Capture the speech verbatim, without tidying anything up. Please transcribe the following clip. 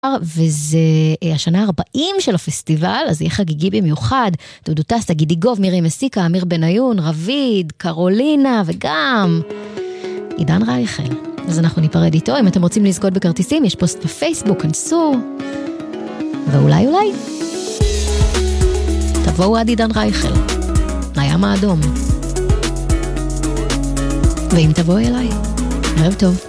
וזה השנה ארבעים של הפסטיבל, אז יהיה חגיגי במיוחד. דודו טסה, גידי גוב, מירי מסיקה, אמיר בניון, רביד, קרולינה וגם עידן רייכל. אז אנחנו ניפרד איתו. אם אתם רוצים לזכות בכרטיסים, יש פוסט בפייסבוק, כנסו. ואולי אולי תבואו עד עידן רייכל, לים האדום. ואם תבואי אליי, ערב טוב.